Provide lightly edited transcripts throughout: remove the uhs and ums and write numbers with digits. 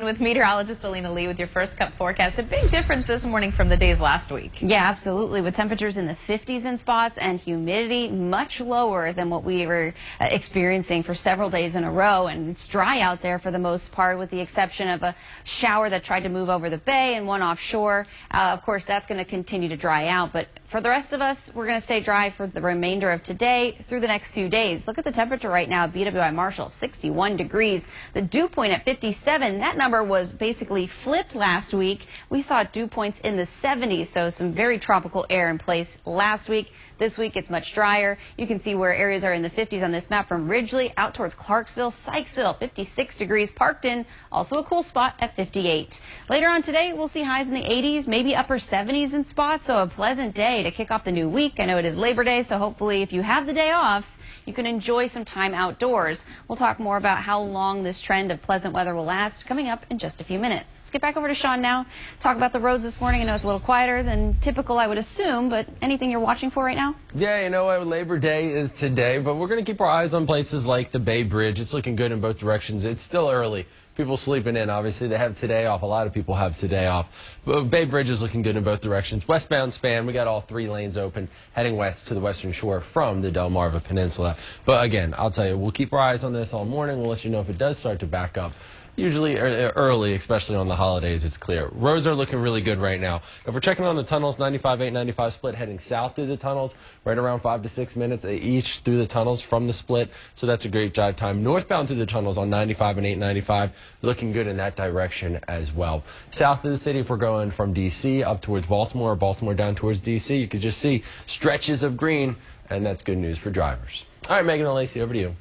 with meteorologist Alina Lee with your First Cup forecast. A big difference this morning from the days last week. Yeah, absolutely. With temperatures in the 50s in spots and humidity much lower than what we were experiencing for several days in a row. And it's dry out there for the most part, with the exception of a shower that tried to move over the bay and one offshore. Of course, that's going to continue to dry out. But for the rest of us, we're going to stay dry for the remainder of today through the next few days. Look at the temperature right now at BWI Marshall, 61 degrees. The dew point at 57. That number was basically flipped last week. We saw dew points in the 70s, so some very tropical air in place last week. This week it's much drier. You can see where areas are in the 50s on this map, from Ridgely out towards Clarksville, Sykesville, 56 degrees. Parkton, also a cool spot at 58. Later on today, we'll see highs in the 80s, maybe upper 70s in spots, so a pleasant day to kick off the new week. I know it is Labor Day, so hopefully if you have the day off, you can enjoy some time outdoors. We'll talk more about how long this trend of pleasant weather will last coming up in just a few minutes. Let's get back over to Sean now. Talk about the roads this morning. I know it's a little quieter than typical, I would assume, but anything you're watching for right now? Yeah, you know what? Labor Day is today, but we're going to keep our eyes on places like the Bay Bridge. It's looking good in both directions. It's still early. People sleeping in, obviously. They have today off. A lot of people have today off. But Bay Bridge is looking good in both directions. Westbound span, we got all 3 lanes open, heading west to the western shore from the Delmarva Peninsula. But again, I'll tell you, we'll keep our eyes on this all morning. We'll let you know if it does start to back up. Usually early, especially on the holidays, it's clear. Roads are looking really good right now. If we're checking on the tunnels, 95, 95 split heading south through the tunnels, right around 5 to 6 minutes each through the tunnels from the split. So that's a great drive time. Northbound through the tunnels on 95 and 895, looking good in that direction as well. South of the city, if we're going from D.C. up towards Baltimore, or Baltimore down towards D.C., you can just see stretches of green, and that's good news for drivers. All right, Megan and Lacey, over to you.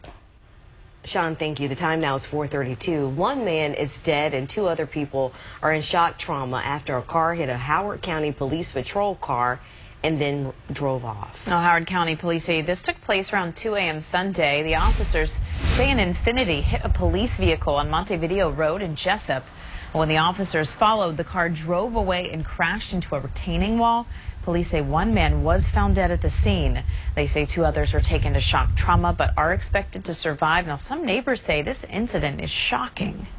Sean, thank you. The time now is 4:32. One man is dead and 2 other people are in shock trauma after a car hit a Howard County Police patrol car and then drove off. Well, Howard County Police say this took place around 2 a.m. Sunday. The officers say an Infiniti hit a police vehicle on Montevideo Road in Jessup. When the officers followed, the car drove away and crashed into a retaining wall. Police say 1 man was found dead at the scene. They say 2 others were taken to shock trauma but are expected to survive. Now, some neighbors say this incident is shocking.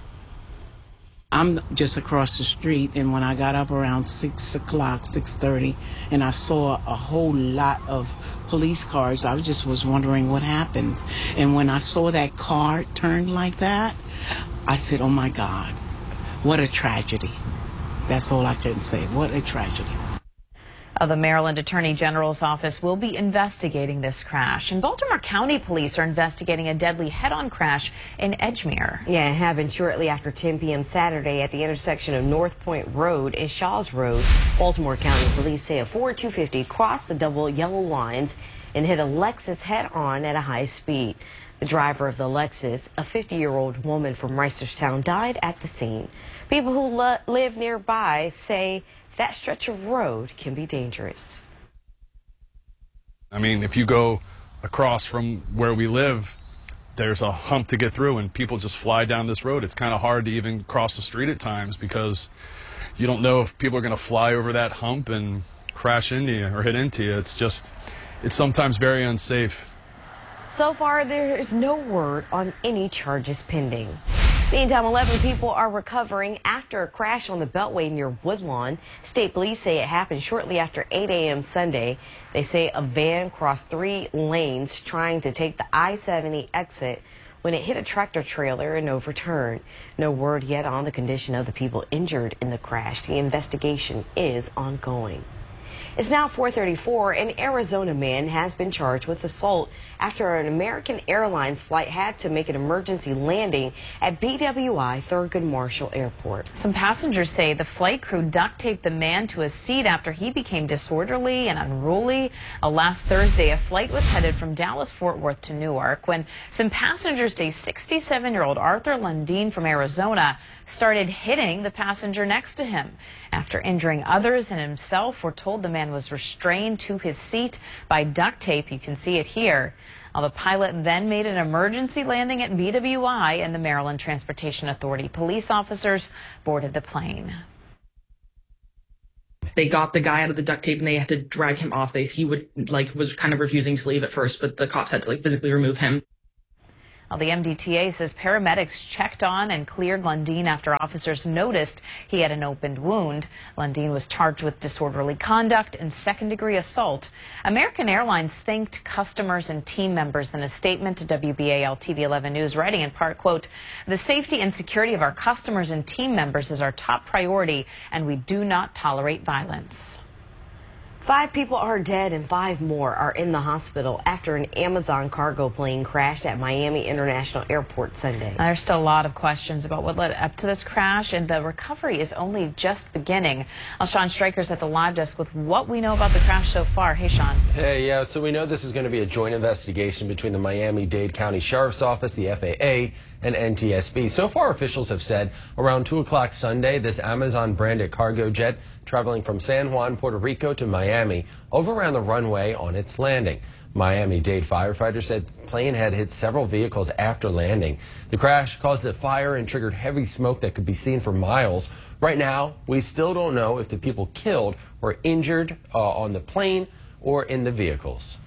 I'm just across the street, and when I got up around 6 o'clock, 6:30, and I saw a whole lot of police cars, I just was wondering what happened. And when I saw that car turn like that, I said, oh my God, what a tragedy. That's all I can say. What a tragedy. The Maryland Attorney General's office will be investigating this crash. And Baltimore County Police are investigating a deadly head-on crash in Edgemere. Yeah, it happened shortly after 10 p.m. Saturday at the intersection of North Point Road and Shaw's Road. Baltimore County Police say a Ford 250 crossed the double yellow lines and hit a Lexus head-on at a high speed. The driver of the Lexus, a 50-year-old woman from Reisterstown, died at the scene. People who live nearby say that stretch of road can be dangerous. I mean, if you go across from where we live, there's a hump to get through and people just fly down this road. It's kind of hard to even cross the street at times because you don't know if people are going to fly over that hump and crash into you or hit into you. It's sometimes very unsafe. So far, there is no word on any charges pending. Meantime, 11 people are recovering after a crash on the Beltway near Woodlawn. State police say it happened shortly after 8 a.m. Sunday. They say a van crossed 3 lanes trying to take the I-70 exit when it hit a tractor trailer and overturned. No word yet on the condition of the people injured in the crash. The investigation is ongoing. It's now 4:34. An Arizona man has been charged with assault after an American Airlines flight had to make an emergency landing at BWI Thurgood Marshall Airport. Some passengers say the flight crew duct taped the man to a seat after he became disorderly and unruly. Last Thursday, a flight was headed from Dallas-Fort Worth to Newark when some passengers say 67-year-old Arthur Lundeen from Arizona started hitting the passenger next to him. After injuring others and himself, we're told the man was restrained to his seat by duct tape. You can see it here. The pilot then made an emergency landing at BWI, and the Maryland Transportation Authority police officers boarded the plane. They got the guy out of the duct tape and they had to drag him off. He was kind of refusing to leave at first, but the cops had to physically remove him. Well, the MDTA says paramedics checked on and cleared Lundeen after officers noticed he had an opened wound. Lundeen was charged with disorderly conduct and second-degree assault. American Airlines thanked customers and team members in a statement to WBAL TV 11 News, writing in part, quote, "The safety and security of our customers and team members is our top priority, and we do not tolerate violence." 5 people are dead and 5 more are in the hospital after an Amazon cargo plane crashed at Miami International Airport Sunday. There's still a lot of questions about what led up to this crash, and the recovery is only just beginning. Sean Stryker's at the live desk with what we know about the crash so far. Hey, Sean. Hey, yeah, so we know this is going to be a joint investigation between the Miami-Dade County Sheriff's Office, the FAA, and NTSB. So far, officials have said around 2 o'clock Sunday, this Amazon-branded cargo jet traveling from San Juan, Puerto Rico to Miami overran the runway on its landing. Miami-Dade firefighters said the plane had hit several vehicles after landing. The crash caused a fire and triggered heavy smoke that could be seen for miles. Right now, we still don't know if the people killed were injured on the plane or in the vehicles.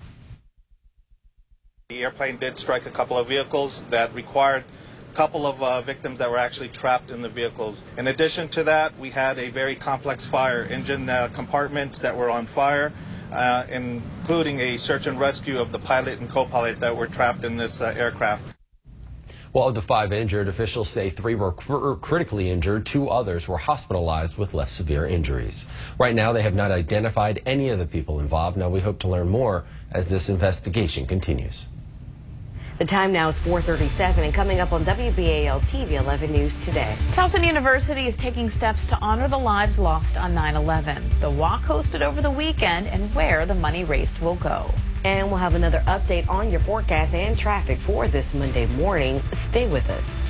The airplane did strike a couple of vehicles that required a couple of victims that were actually trapped in the vehicles. In addition to that, we had a very complex fire, engine compartments that were on fire, including a search and rescue of the pilot and co-pilot that were trapped in this aircraft. Well, of the 5 injured, officials say 3 were critically injured. 2 others were hospitalized with less severe injuries. Right now, they have not identified any of the people involved. Now, we hope to learn more as this investigation continues. The time now is 4:37, and coming up on WBAL TV 11 News today. Towson University is taking steps to honor the lives lost on 9/11. The walk hosted over the weekend and where the money raised will go. And we'll have another update on your forecast and traffic for this Monday morning. Stay with us.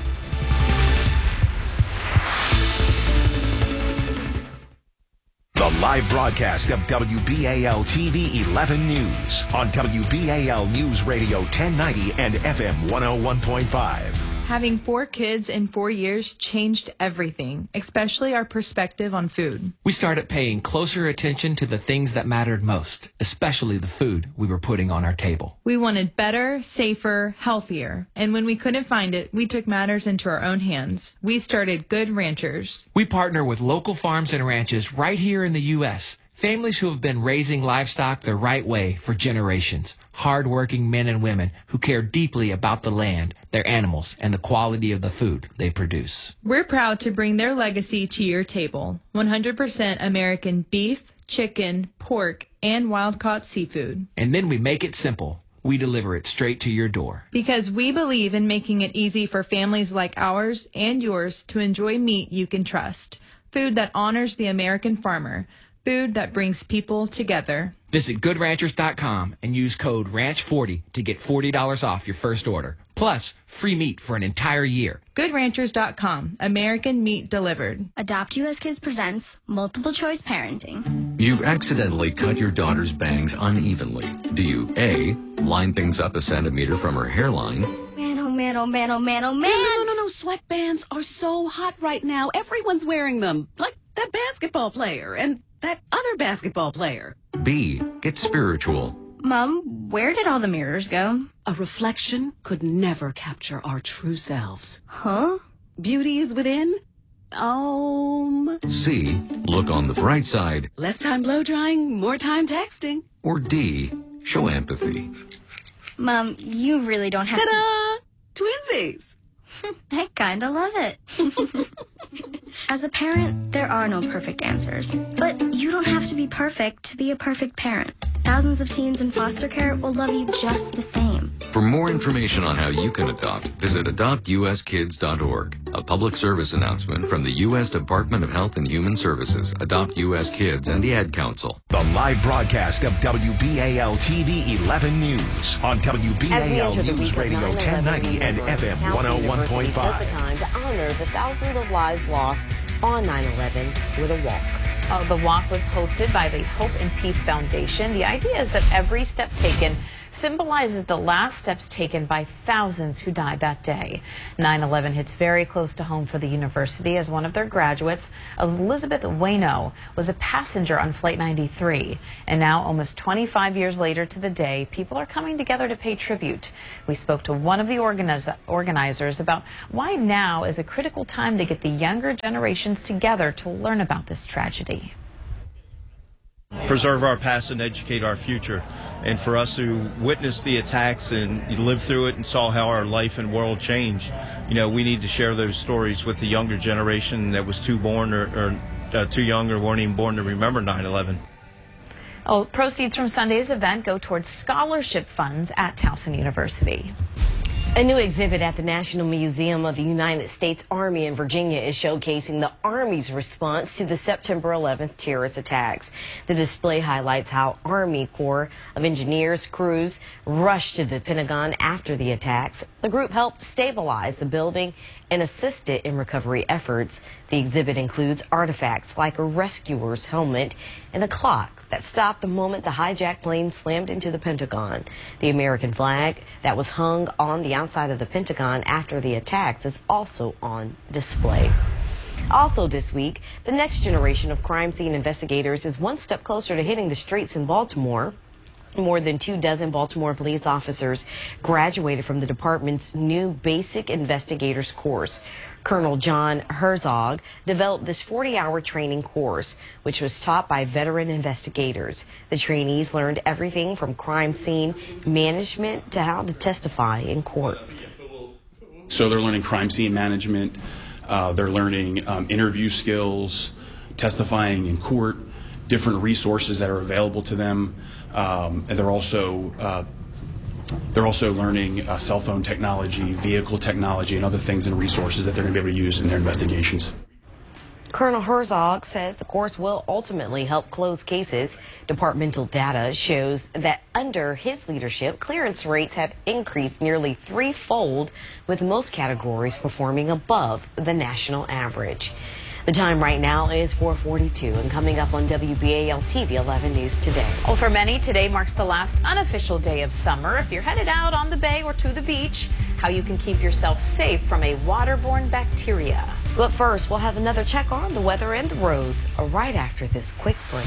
The live broadcast of WBAL TV 11 News on WBAL News Radio 1090 and FM 101.5. Having 4 kids in 4 years changed everything, especially our perspective on food. We started paying closer attention to the things that mattered most, especially the food we were putting on our table. We wanted better, safer, healthier. And when we couldn't find it, we took matters into our own hands. We started Good Ranchers. We partner with local farms and ranches right here in the U.S., families who have been raising livestock the right way for generations. Hard-working men and women who care deeply about the land, their animals, and the quality of the food they produce. We're proud to bring their legacy to your table. 100% American beef, chicken, pork, and wild-caught seafood. And then we make it simple. We deliver it straight to your door. Because we believe in making it easy for families like ours and yours to enjoy meat you can trust. Food that honors the American farmer. Food that brings people together. Visit GoodRanchers.com and use code RANCH40 to get $40 off your first order. Plus, free meat for an entire year. GoodRanchers.com. American meat delivered. Adopt US Kids presents Multiple Choice Parenting. You've accidentally cut your daughter's bangs unevenly. Do you A, line things up a centimeter from her hairline? Man, oh man, oh man, oh man, oh man. No. Sweatbands are so hot right now. Everyone's wearing them. Like that basketball player and that other basketball player. B, get spiritual. Mom, where did all the mirrors go? A reflection could never capture our true selves. Huh? Beauty is within. C, look on the bright side. Less time blow drying, more time texting. Or D, show empathy. Mom, you really don't have to... Ta-da! Twinsies! I kinda love it. As a parent, there are no perfect answers. But you don't have to be perfect to be a perfect parent. Thousands of teens in foster care will love you just the same. For more information on how you can adopt, visit adoptuskids.org. A public service announcement from the U.S. Department of Health and Human Services, Adopt U.S. Kids, and the Ad Council. The live broadcast of WBAL TV 11 News on WBAL News Radio 1090 and FM 101.5. The time to honor the thousands of lives lost on 9/11 with a walk. The walk was hosted by the Hope and Peace Foundation. The idea is that every step taken symbolizes the last steps taken by thousands who died that day. 9/11 hits very close to home for the university as one of their graduates, Elizabeth Waino, was a passenger on Flight 93. And now, almost 25 years later to the day, people are coming together to pay tribute. We spoke to one of the organizers about why now is a critical time to get the younger generations together to learn about this tragedy. Preserve our past and educate our future. And for us who witnessed the attacks and lived through it and saw how our life and world changed, we need to share those stories with the younger generation that was too young or weren't even born to remember 9/11. Proceeds from Sunday's event go towards scholarship funds at Towson University. A new exhibit at the National Museum of the United States Army in Virginia is showcasing the Army's response to the September 11th terrorist attacks. The display highlights how Army Corps of Engineers crews rushed to the Pentagon after the attacks. The group helped stabilize the building and assisted in recovery efforts. The exhibit includes artifacts like a rescuer's helmet and a clock that stopped the moment the hijacked plane slammed into the Pentagon. The American flag that was hung on the outside of the Pentagon after the attacks is also on display. Also this week, the next generation of crime scene investigators is one step closer to hitting the streets in Baltimore. More than 24 Baltimore police officers graduated from the department's new Basic Investigators course. Colonel John Herzog developed this 40-hour training course, which was taught by veteran investigators. The trainees learned everything from crime scene management to how to testify in court. So they're learning crime scene management, they're learning interview skills, testifying in court, different resources that are available to them, and they're also learning cell phone technology, vehicle technology, and other things and resources that they're going to be able to use in their investigations. Colonel Herzog says the course will ultimately help close cases. Departmental data shows that under his leadership, clearance rates have increased nearly threefold, with most categories performing above the national average. The time right now is 4:42, and coming up on WBAL TV 11 News Today. Well, for many, today marks the last unofficial day of summer. If you're headed out on the bay or to the beach, how you can keep yourself safe from a waterborne bacteria. But first, we'll have another check on the weather and the roads right after this quick break.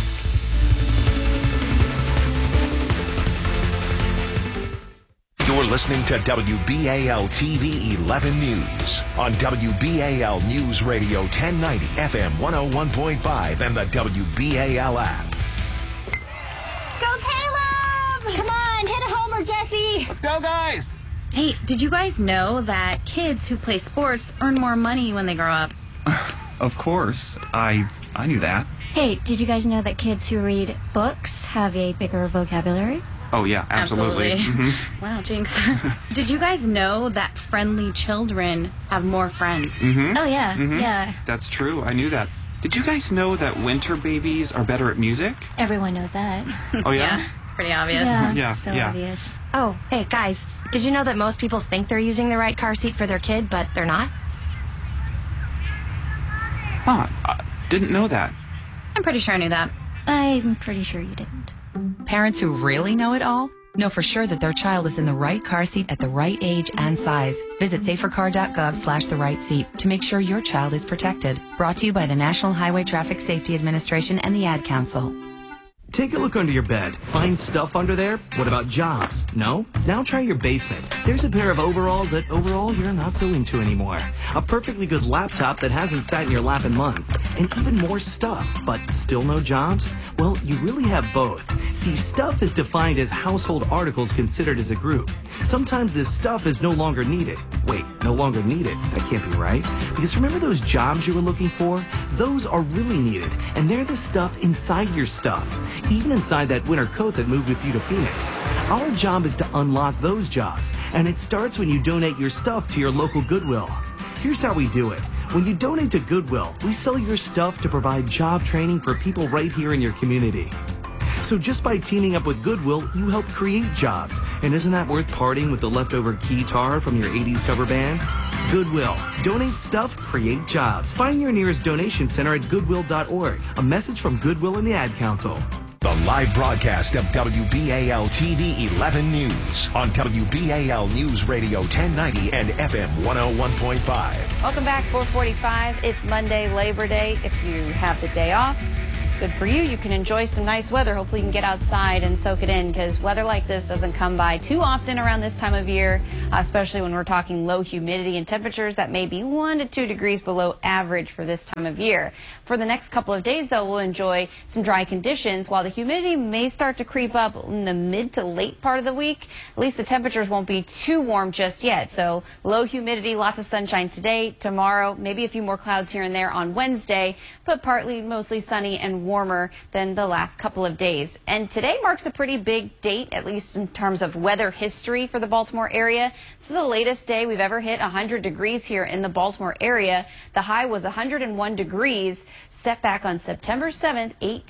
You're listening to WBAL TV 11 News on WBAL News Radio 1090 FM 101.5 and the WBAL app. Go Caleb! Come on, hit a homer, Jesse! Let's go, guys! Hey, did you guys know that kids who play sports earn more money when they grow up? Of course. I knew that. Hey, did you guys know that kids who read books have a bigger vocabulary? Oh, yeah, absolutely. Mm-hmm. Wow, Jinx. Did you guys know that friendly children have more friends? Mm-hmm. Oh, yeah, yeah. That's true. I knew that. Did you guys know that winter babies are better at music? Everyone knows that. Oh, yeah? Yeah, it's pretty obvious. Yeah, so obvious. Oh, hey, guys, did you know that most people think they're using the right car seat for their kid, but they're not? Huh, I didn't know that. I'm pretty sure I knew that. I'm pretty sure you didn't. Parents who really know it all know for sure that their child is in the right car seat at the right age and size. Visit safercar.gov/the right seat to make sure your child is protected. Brought to you by the National Highway Traffic Safety Administration and the Ad Council. Take a look under your bed. Find stuff under there? What about jobs? No? Now try your basement. There's a pair of overalls that overall you're not so into anymore. A perfectly good laptop that hasn't sat in your lap in months. And even more stuff, but still no jobs? Well, you really have both. See, stuff is defined as household articles considered as a group. Sometimes this stuff is no longer needed. Wait, no longer needed? That can't be right. Because remember those jobs you were looking for? Those are really needed, and they're the stuff inside your stuff. Even inside that winter coat that moved with you to Phoenix. Our job is to unlock those jobs, and it starts when you donate your stuff to your local Goodwill. Here's how we do it. When you donate to Goodwill, we sell your stuff to provide job training for people right here in your community. So just by teaming up with Goodwill, you help create jobs. And isn't that worth parting with the leftover guitar from your 80s cover band? Goodwill. Donate stuff, create jobs. Find your nearest donation center at goodwill.org. A message from Goodwill and the Ad Council. The live broadcast of WBAL TV 11 News on WBAL News Radio 1090 and FM 101.5. Welcome back, 445. It's Monday, Labor Day. If you have the day off, good for you. You can enjoy some nice weather. Hopefully you can get outside and soak it in, because weather like this doesn't come by too often around this time of year, especially when we're talking low humidity and temperatures that may be 1 to 2 degrees below average for this time of year. For the next couple of days, though, we'll enjoy some dry conditions. While the humidity may start to creep up in the mid to late part of the week, at least the temperatures won't be too warm just yet. So low humidity, lots of sunshine today, tomorrow, maybe a few more clouds here and there on Wednesday, but partly mostly sunny and warmer than the last couple of days. And today marks a pretty big date, at least in terms of weather history for the Baltimore area. This is the latest day we've ever hit 100 degrees here in the Baltimore area. The high was 101 degrees, set back on September 7th,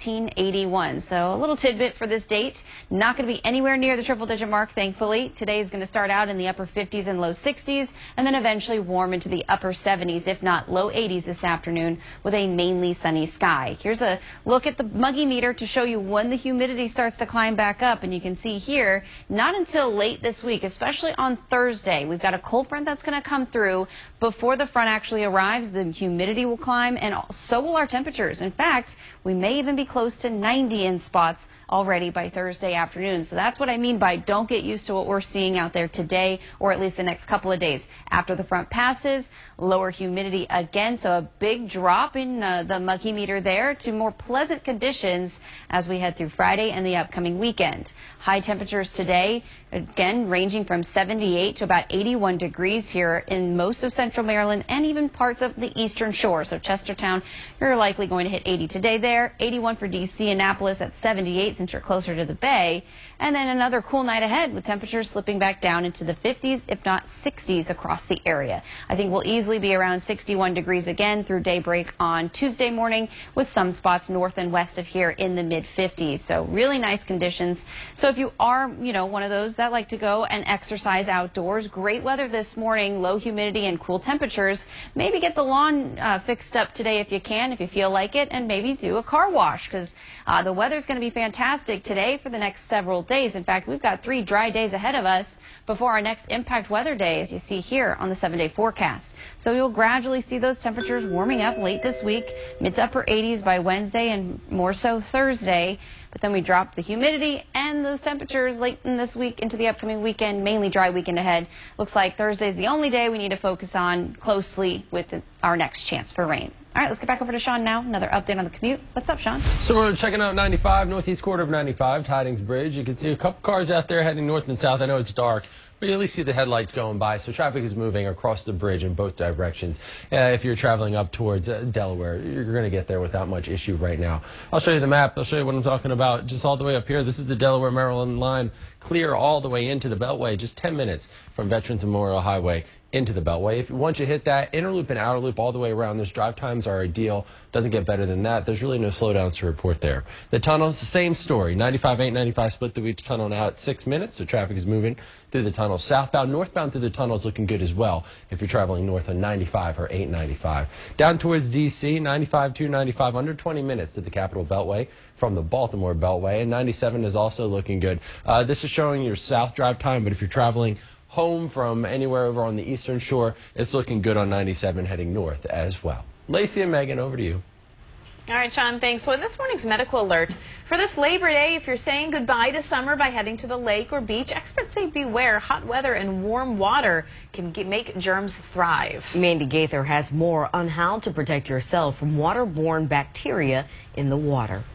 1881. So a little tidbit for this date. Not going to be anywhere near the triple-digit mark, thankfully. Today is going to start out in the upper 50s and low 60s, and then eventually warm into the upper 70s, if not low 80s this afternoon, with a mainly sunny sky. Here's a look at the muggy meter to show you when the humidity starts to climb back up, and you can see here, not until late this week, especially on Thursday. We've got a cold front that's going to come through. Before the front actually arrives, the humidity will climb, and so will our temperatures. In fact, we may even be close to 90 in spots already by Thursday afternoon. So that's what I mean by don't get used to what we're seeing out there today, or at least the next couple of days. After the front passes, lower humidity again, so a big drop in the muggy meter there to more pleasant conditions as we head through Friday and the upcoming weekend. High temperatures today, again, ranging from 78 to about 81 degrees here in most of central Maryland and even parts of the eastern shore. So Chestertown, you're likely going to hit 80 today there. 81 for D.C. Annapolis at 78 since you're closer to the bay. And then another cool night ahead with temperatures slipping back down into the 50s, if not 60s across the area. I think we'll easily be around 61 degrees again through daybreak on Tuesday morning, with some spots north and west of here in the mid 50s. So really nice conditions. So if you are, one of those that like to go and exercise outdoors, great weather this morning, low humidity and cool temperatures. Maybe get the lawn fixed up today if you can, if you feel like it, and maybe do a car wash, because the weather's going to be fantastic today for the next several days. In fact, we've got 3 dry days ahead of us before our next impact weather day, as you see here on the 7-day forecast. So you'll gradually see those temperatures warming up late this week, mid to upper 80s by Wednesday and more so Thursday. But then we drop the humidity and those temperatures late in this week into the upcoming weekend, mainly dry weekend ahead. Looks like Thursday is the only day we need to focus on closely with our next chance for rain. All right, let's get back over to Sean now. Another update on the commute. What's up, Sean? So we're checking out 95, northeast quarter of 95, Tidings Bridge. You can see a couple cars out there heading north and south. I know it's dark, but you at least see the headlights going by. So traffic is moving across the bridge in both directions. If you're traveling up towards Delaware, you're going to get there without much issue right now. I'll show you the map. I'll show you what I'm talking about. Just all the way up here. This is the Delaware-Maryland line, clear all the way into the Beltway. Just 10 minutes from Veterans Memorial Highway into the Beltway. Once you hit that, inner loop and outer loop all the way around, those drive times are ideal. Doesn't get better than that. There's really no slowdowns to report there. The tunnels, the same story. 95, 895 split the Weech Tunnel now at 6 minutes, so traffic is moving through the tunnel. Southbound, northbound through the tunnel is looking good as well if you're traveling north on 95 or 895. Down towards D.C., 95, 295, under 20 minutes to the Capitol Beltway from the Baltimore Beltway, and 97 is also looking good. This is showing your south drive time, but if you're traveling home from anywhere over on the eastern shore, it's looking good on 97 heading north as well. Lacey and Megan, over to you. All right, Sean, thanks. Well, this morning's medical alert. For this Labor Day, if you're saying goodbye to summer by heading to the lake or beach, experts say beware. Hot weather and warm water can make germs thrive. Mandy Gaither has more on how to protect yourself from waterborne bacteria in the water.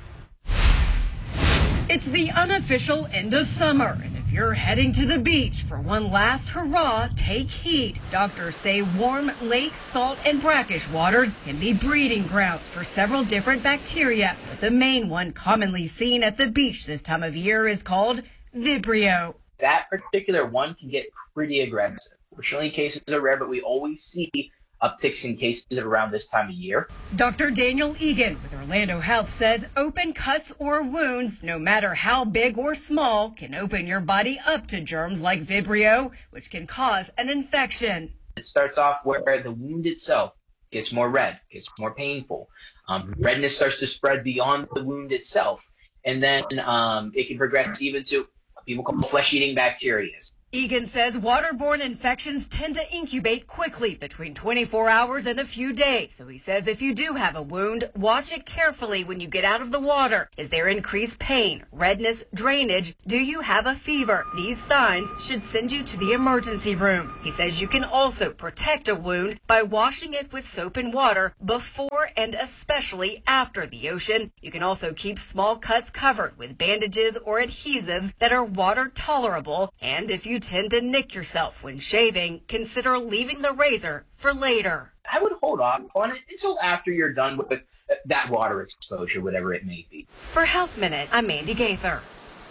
It's the unofficial end of summer, and if you're heading to the beach for one last hurrah, take heed. Doctors say warm lake, salt, and brackish waters can be breeding grounds for several different bacteria, but the main one commonly seen at the beach this time of year is called Vibrio. That particular one can get pretty aggressive. Fortunately, cases are rare, but we always see upticks in cases around this time of year. Dr. Daniel Egan with Orlando Health says open cuts or wounds, no matter how big or small, can open your body up to germs like Vibrio, which can cause an infection. It starts off where the wound itself gets more red, gets more painful. Redness starts to spread beyond the wound itself. and then it can progress even to what people call flesh-eating bacteria. Egan says waterborne infections tend to incubate quickly, between 24 hours and a few days. So he says if you do have a wound, watch it carefully when you get out of the water. Is there increased pain, redness, drainage? Do you have a fever? These signs should send you to the emergency room. He says you can also protect a wound by washing it with soap and water before and especially after the ocean. You can also keep small cuts covered with bandages or adhesives that are water tolerable. And if you tend to nick yourself when shaving, consider leaving the razor for later. I would hold off on it until after you're done with that water exposure, whatever it may be. For Health Minute, I'm Mandy Gaither.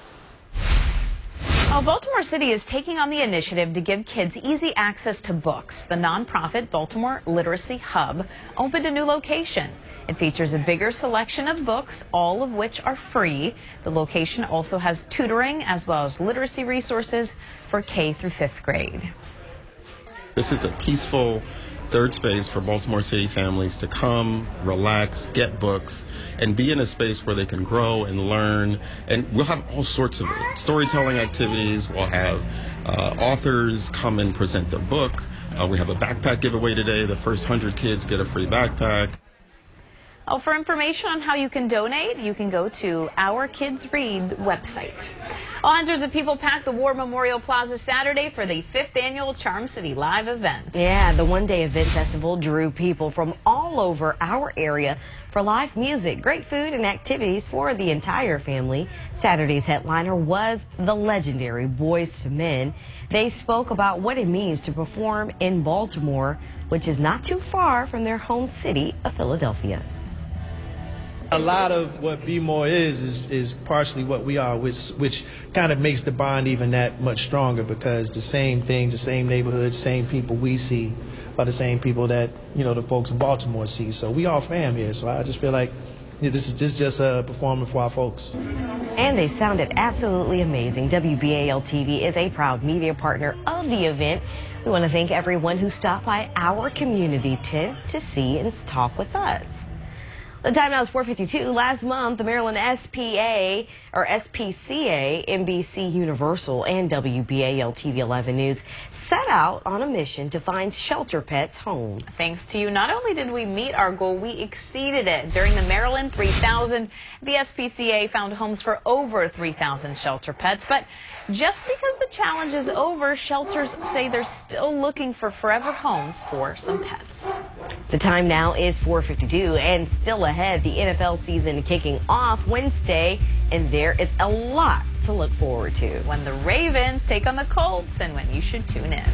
Well, Baltimore City is taking on the initiative to give kids easy access to books. The nonprofit Baltimore Literacy Hub opened a new location. It features a bigger selection of books, all of which are free. The location also has tutoring as well as literacy resources for K through 5th grade. This is a peaceful third space for Baltimore City families to come, relax, get books, and be in a space where they can grow and learn. And we'll have all sorts of storytelling activities. We'll have authors come and present their book. We have a backpack giveaway today. The first 100 kids get a free backpack. Oh, for information on how you can donate, you can go to Our Kids Read website. Well, hundreds of people packed the War Memorial Plaza Saturday for the 5th annual Charm City Live event. Yeah, the one-day event festival drew people from all over our area for live music, great food, and activities for the entire family. Saturday's headliner was the legendary Boyz II Men. They spoke about what it means to perform in Baltimore, which is not too far from their home city of Philadelphia. A lot of what Be More is partially what we are, which kind of makes the bond even that much stronger, because the same things, the same neighborhoods, same people we see are the same people that, you know, the folks in Baltimore see. So we all fam here. So I just feel like this is just a performance for our folks. And they sounded absolutely amazing. WBAL-TV is a proud media partner of the event. We want to thank everyone who stopped by our community tent to see and talk with us. The time now is 4:52. Last month, the Maryland SPCA, NBC Universal, and WBAL-TV 11 News set out on a mission to find shelter pets homes. Thanks to you, not only did we meet our goal, we exceeded it. During the Maryland 3000, the SPCA found homes for over 3,000 shelter pets. But just because the challenge is over, shelters say they're still looking for forever homes for some pets. The time now is 4:52, and still ahead, the NFL season kicking off Wednesday, and there is a lot to look forward to. When the Ravens take on the Colts, and when you should tune in.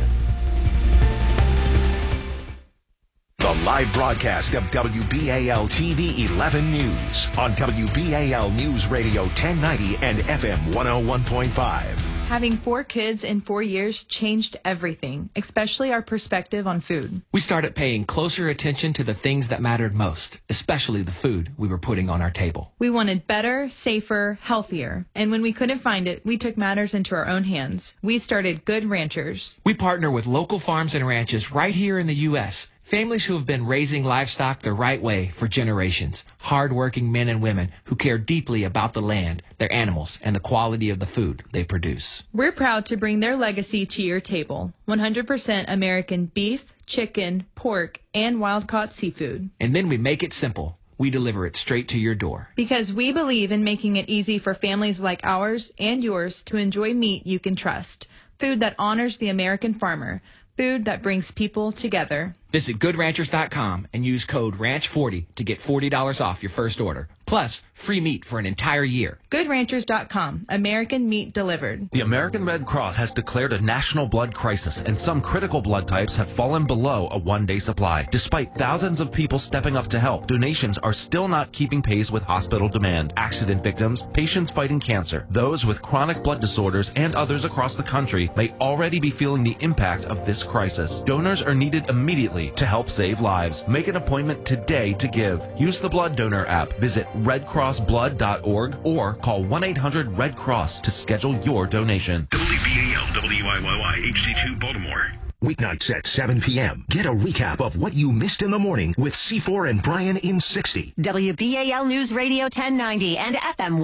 The live broadcast of WBAL-TV 11 News on WBAL News Radio 1090 and FM 101.5. Having 4 kids in 4 years changed everything, especially our perspective on food. We started paying closer attention to the things that mattered most, especially the food we were putting on our table. We wanted better, safer, healthier. And when we couldn't find it, we took matters into our own hands. We started Good Ranchers. We partner with local farms and ranches right here in the U.S., families who have been raising livestock the right way for generations. Hard-working men and women who care deeply about the land, their animals, and the quality of the food they produce. We're proud to bring their legacy to your table. 100% American beef, chicken, pork, and wild-caught seafood. And then we make it simple. We deliver it straight to your door. Because we believe in making it easy for families like ours and yours to enjoy meat you can trust. Food that honors the American farmer. Food that brings people together. Visit GoodRanchers.com and use code RANCH40 to get $40 off your first order. Plus, free meat for an entire year. GoodRanchers.com. American meat delivered. The American Red Cross has declared a national blood crisis, and some critical blood types have fallen below a one-day supply. Despite thousands of people stepping up to help, donations are still not keeping pace with hospital demand. Accident victims, patients fighting cancer, those with chronic blood disorders, and others across the country may already be feeling the impact of this crisis. Donors are needed immediately to help save lives. Make an appointment today to give. Use the Blood Donor app. Visit redcrossblood.org or call 1-800-RED-CROSS to schedule your donation. WBAL WIYY HD2 Baltimore. Weeknights at 7 p.m. Get a recap of what you missed in the morning with C4 and Brian in 60. WBAL News Radio 1090 and FM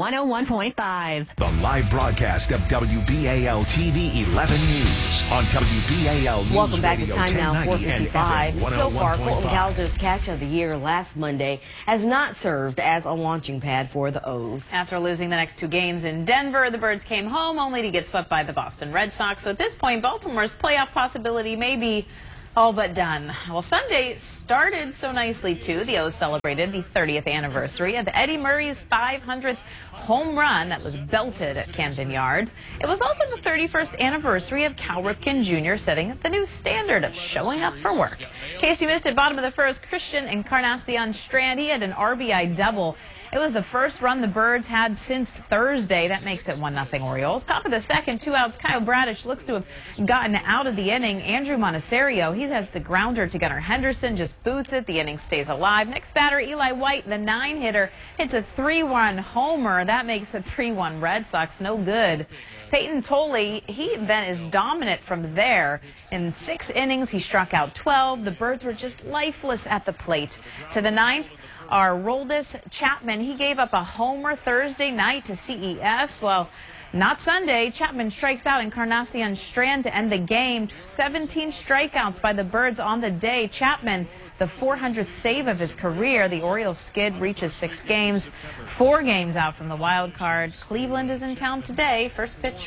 101.5. The live broadcast of WBAL TV 11 News on WBAL News Welcome back Radio to Time Now 455. So far, Colton 101.5. Cowser's catch of the year last Monday has not served as a launching pad for the O's. After losing the next 2 games in Denver, the Birds came home only to get swept by the Boston Red Sox. So at this point, Baltimore's playoff possibility may be all but done. Well, Sunday started so nicely, too. The O's celebrated the 30th anniversary of Eddie Murray's 500th home run that was belted at Camden Yards. It was also the 31st anniversary of Cal Ripken Jr. setting the new standard of showing up for work. In case you missed it, bottom of the first, Christian Encarnacion Strand, he had an RBI double. It was the first run the Birds had since Thursday. That makes it 1-0 Orioles. Top of the second, 2 outs. Kyle Bradish looks to have gotten out of the inning. Andrew Monasterio, he has the grounder to Gunnar Henderson, just boots it. The inning stays alive. Next batter, Eli White, the 9-hitter, hits a 3-run homer. That makes it 3-1 Red Sox. No good. Peyton Tolley, he then is dominant from there. In 6 innings, he struck out 12. The Birds were just lifeless at the plate. To the 9th, our Roldis Chapman, he gave up a homer Thursday night to CES. Well, not Sunday. Chapman strikes out Encarnacion Strand to end the game. 17 strikeouts by the Birds on the day. Chapman, the 400th save of his career. The Orioles skid reaches 6 games, 4 games out from the wild card. Cleveland is in town today. First pitch,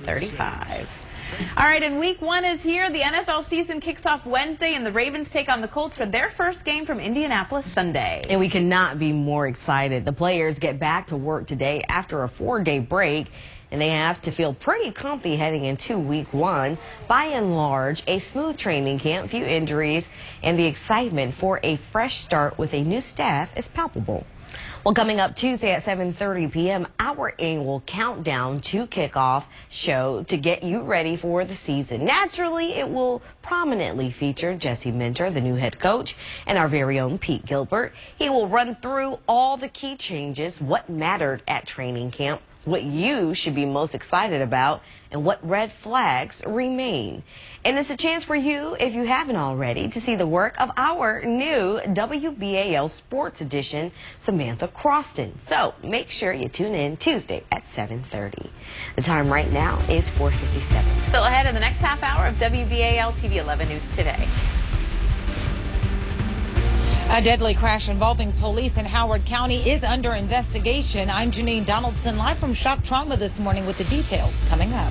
1:35. All right, and week 1 is here. The NFL season kicks off Wednesday, and the Ravens take on the Colts for their first game from Indianapolis Sunday. And we cannot be more excited. The players get back to work today after a 4-day break, and they have to feel pretty comfy heading into week 1. By and large, a smooth training camp, few injuries, and the excitement for a fresh start with a new staff is palpable. Well, coming up Tuesday at 7:30 p.m., our annual countdown to kickoff show to get you ready for the season. Naturally, it will prominently feature Jesse Minter, the new head coach, and our very own Pete Gilbert. He will run through all the key changes, what mattered at training camp, what you should be most excited about, and what red flags remain. And it's a chance for you, if you haven't already, to see the work of our new WBAL Sports Edition, Samantha Croston. So make sure you tune in Tuesday at 7:30. The time right now is 4:57. Still ahead in the next half hour of WBAL TV 11 News Today. A deadly crash involving police in Howard County is under investigation. I'm Janine Donaldson, live from Shock Trauma this morning with the details coming up.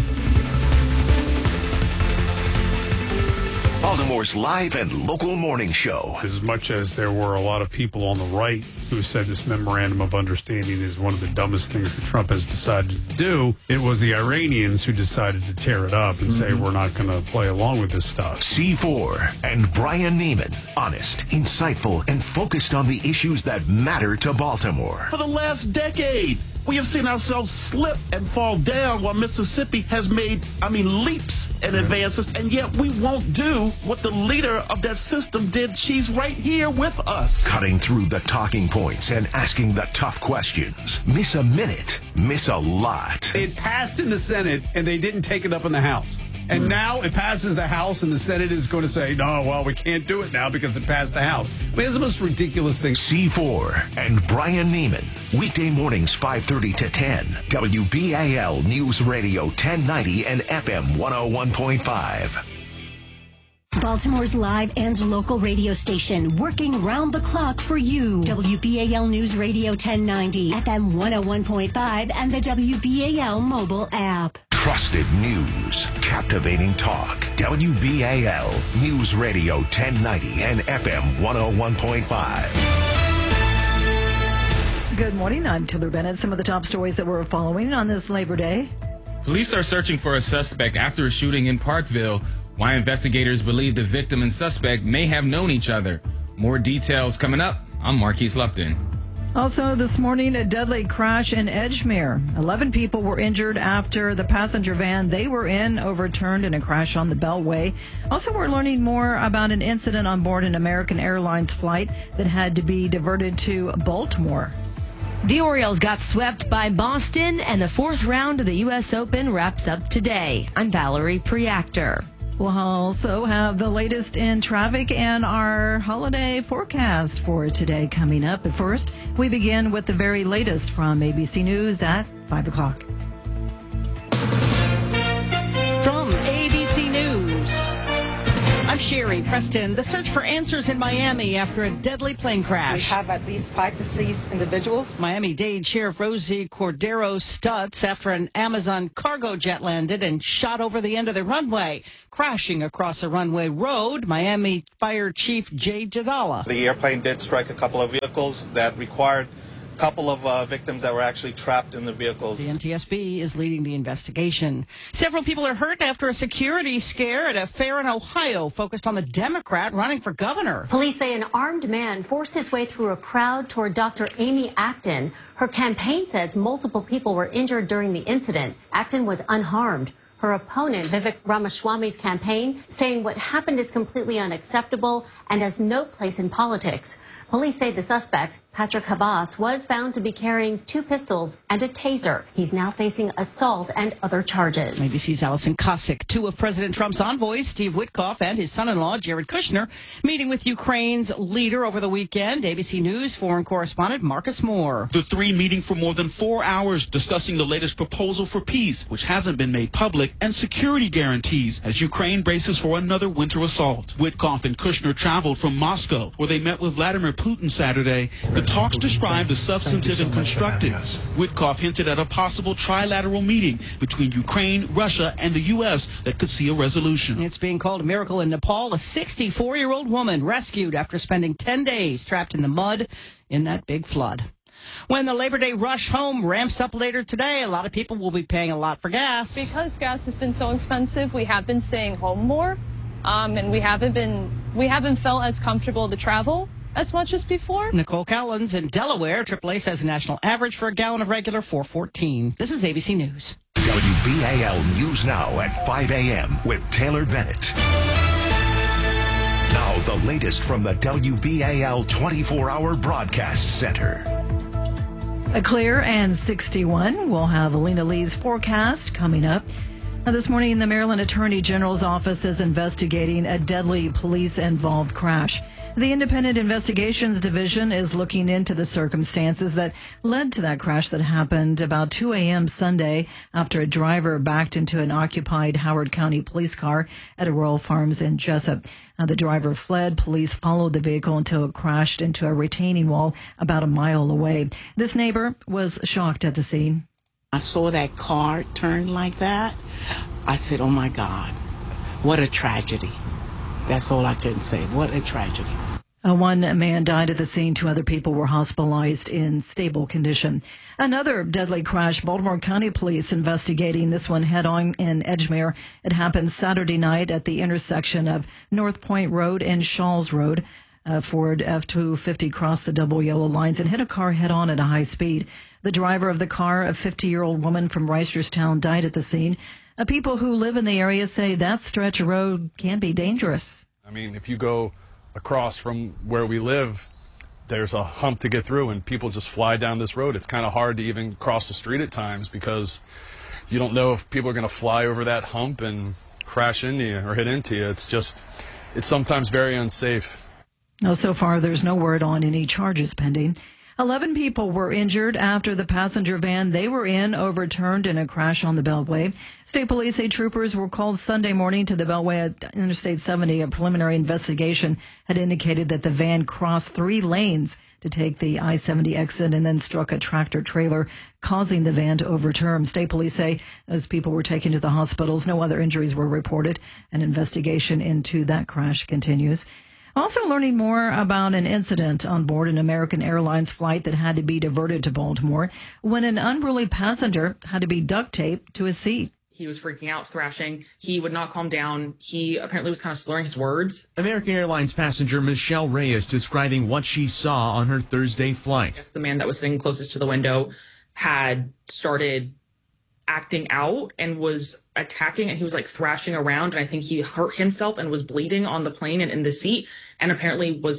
Baltimore's live and local morning show. As much as there were a lot of people on the right who said this memorandum of understanding is one of the dumbest things that Trump has decided to do, it was the Iranians who decided to tear it up and say we're not going to play along with this stuff. C4 and Brian Neiman. Honest, insightful, and focused on the issues that matter to Baltimore. For the last decade, we have seen ourselves slip and fall down while Mississippi has made, leaps and advances, and yet we won't do what the leader of that system did. She's right here with us. Cutting through the talking points and asking the tough questions. Miss a minute, miss a lot. It passed in the Senate, and they didn't take it up in the House. And now it passes the House, and the Senate is going to say, no, well, we can't do it now because it passed the House. It's the most ridiculous thing. C4 and Brian Neiman. Weekday mornings 5:30 to 10. WBAL News Radio 1090 and FM 101.5. Baltimore's live and local radio station, working round the clock for you. WBAL News Radio 1090, FM 101.5, and the WBAL mobile app. Trusted news, captivating talk. WBAL News Radio 1090 and FM 101.5. Good morning. I'm Taylor Bennett. Some of the top stories that we're following on this Labor Day. Police are searching for a suspect after a shooting in Parkville. Why investigators believe the victim and suspect may have known each other. More details coming up. I'm Marquise Lupton. Also this morning, a deadly crash in Edgemere. 11 people were injured after the passenger van they were in overturned in a crash on the Beltway. Also, we're learning more about an incident on board an American Airlines flight that had to be diverted to Baltimore. The Orioles got swept by Boston, and the 4th round of the U.S. Open wraps up today. I'm Valerie Preactor. We'll also have the latest in traffic and our holiday forecast for today coming up. But first, we begin with the very latest from ABC News at 5 o'clock. From ABC News, I'm Sherry Preston. The search for answers in Miami after a deadly plane crash. We have at least 5 deceased individuals. Miami-Dade Sheriff Rosie Cordero Stutz after an Amazon cargo jet landed and shot over the end of the runway, crashing across a runway road. Miami Fire Chief Jay Jagala. The airplane did strike a couple of vehicles that required a couple of victims that were actually trapped in the vehicles. The NTSB is leading the investigation. Several people are hurt after a security scare at a fair in Ohio focused on the Democrat running for governor. Police say an armed man forced his way through a crowd toward Dr. Amy Acton. Her campaign says multiple people were injured during the incident. Acton was unharmed. Her opponent, Vivek Ramaswamy's campaign, saying what happened is completely unacceptable and has no place in politics. Police say the suspect, Patrick Havas, was found to be carrying 2 pistols and a taser. He's now facing assault and other charges. ABC's Allison Kosick. 2 of President Trump's envoys, Steve Witkoff and his son-in-law, Jared Kushner, meeting with Ukraine's leader over the weekend. ABC News foreign correspondent Marcus Moore. The 3 meeting for more than 4 hours discussing the latest proposal for peace, which hasn't been made public, and security guarantees as Ukraine braces for another winter assault. Witkoff and Kushner traveled from Moscow, where they met with Vladimir Putin Saturday. The talks described as substantive and constructive. Witkoff hinted at a possible trilateral meeting between Ukraine, Russia, and the U.S. that could see a resolution. It's being called a miracle in Nepal. A 64-year-old woman rescued after spending 10 days trapped in the mud in that big flood. When the Labor Day rush home ramps up later today, a lot of people will be paying a lot for gas. Because gas has been so expensive, we have been staying home more, and we haven't felt as comfortable to travel as much as before. Nicole Collins in Delaware. AAA says the national average for a gallon of regular $4.14. This is ABC News. WBAL News Now at 5 a.m. with Taylor Bennett. Now the latest from the WBAL 24-hour broadcast center. A clear and 61. We'll have Alina Lee's forecast coming up. Now, this morning, the Maryland Attorney General's office is investigating a deadly police-involved crash. The Independent Investigations Division is looking into the circumstances that led to that crash that happened about 2 a.m. Sunday after a driver backed into an occupied Howard County police car at Royal Farms in Jessup. The driver fled. Police followed the vehicle until it crashed into a retaining wall about a mile away. This neighbor was shocked at the scene. I saw that car turn like that. I said, oh, my God, what a tragedy. That's all I can say. What a tragedy. One man died at the scene. 2 other people were hospitalized in stable condition. Another deadly crash. Baltimore County Police investigating this one head-on in Edgemere. It happened Saturday night at the intersection of North Point Road and Shawls Road. Ford F-250 crossed the double yellow lines and hit a car head-on at a high speed. The driver of the car, a 50-year-old woman from Reisterstown, died at the scene. People who live in the area say that stretch of road can be dangerous. I mean, if you go across from where we live, there's a hump to get through, and people just fly down this road. It's kind of hard to even cross the street at times because you don't know if people are going to fly over that hump and crash into you or hit into you. It's sometimes very unsafe. Now, so far, there's no word on any charges pending. 11 people were injured after the passenger van they were in overturned in a crash on the Beltway. State police say troopers were called Sunday morning to the Beltway at Interstate 70. A preliminary investigation had indicated that the van crossed 3 lanes to take the I-70 exit and then struck a tractor trailer, causing the van to overturn. State police say those people were taken to the hospitals. No other injuries were reported. An investigation into that crash continues. Also learning more about an incident on board an American Airlines flight that had to be diverted to Baltimore when an unruly passenger had to be duct taped to his seat. He was freaking out, thrashing. He would not calm down. He apparently was kind of slurring his words. American Airlines passenger Michelle Reyes describing what she saw on her Thursday flight. The man that was sitting closest to the window had started acting out and was attacking, and he was like thrashing around, and I think he hurt himself and was bleeding on the plane and in the seat, and apparently was